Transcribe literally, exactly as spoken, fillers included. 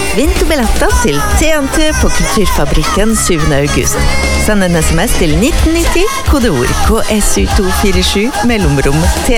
Vinn to billetter til T N T på Kulturfabrikken syvende august. Send en sms til nitten nitti, kodeord K S U to fire sju, mellomrom T